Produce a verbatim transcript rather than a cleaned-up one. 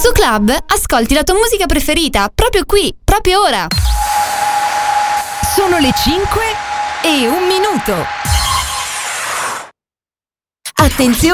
Su Club ascolti la tua musica preferita proprio qui, proprio ora. Sono le cinque e un minuto. Attenzione!